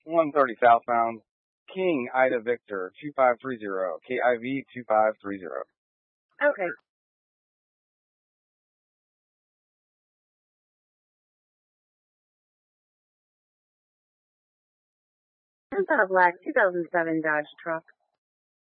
130 southbound, King Ida Victor 2530, KIV 2530. Okay. 10 black 2007 Dodge truck.